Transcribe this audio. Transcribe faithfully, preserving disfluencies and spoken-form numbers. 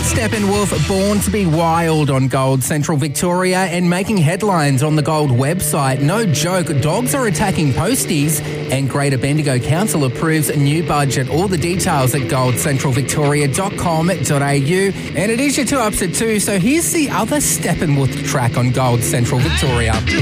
Steppenwolf born to be wild on Gold Central Victoria and making headlines on the Gold website. No joke, dogs are attacking posties and Greater Bendigo Council approves a new budget. All the details at gold central victoria dot com dot a u. And it is your two ups at two, so here's the other Steppenwolf track on Gold Central Victoria.